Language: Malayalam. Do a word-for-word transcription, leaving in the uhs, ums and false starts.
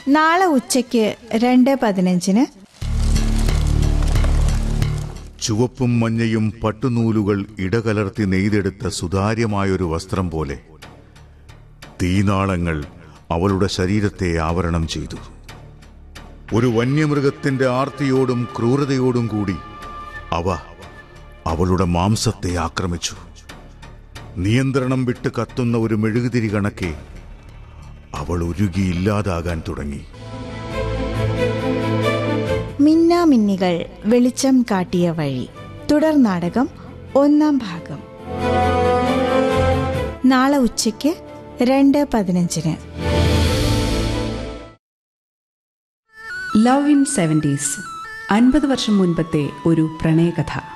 നാളെ ഉച്ചയ്ക്ക് രണ്ട് പതിനഞ്ചിന് ചുവപ്പും മഞ്ഞയും പട്ടുനൂലുകൾ ഇടകലർത്തി നെയ്തെടുത്ത സുതാര്യമായൊരു വസ്ത്രം പോലെ തീനാളങ്ങൾ അവളുടെ ശരീരത്തെ ആവരണം ചെയ്തു. ഒരു വന്യമൃഗത്തിന്റെ ആർത്തിയോടും ക്രൂരതയോടും കൂടി അവ അവളുടെ മാംസത്തെ ആക്രമിച്ചു. നിയന്ത്രണം വിട്ട് കത്തുന്ന ഒരു മെഴുകുതിരി കണക്കെ അവൾ ഉരുകിയില്ലാതാകാൻ തുടങ്ങി. മിന്നാമിന്നികൾ വെളിച്ചം കാട്ടിയ വഴി തുടർ നാടകം ഒന്നാം ഭാഗം നാളെ ഉച്ചയ്ക്ക് രണ്ട് പതിനഞ്ചിന്. ലവ് ഇൻ സെവൻറ്റീസ്, അൻപത് വർഷം മുൻപത്തെ ഒരു പ്രണയകഥ.